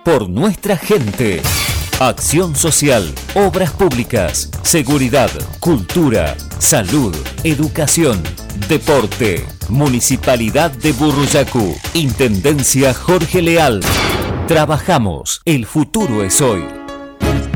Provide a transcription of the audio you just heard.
por nuestra gente. Acción social, obras públicas, seguridad, cultura, salud, educación, deporte. Municipalidad de Burruyacu, Intendencia Jorge Leal. Trabajamos, el futuro es hoy.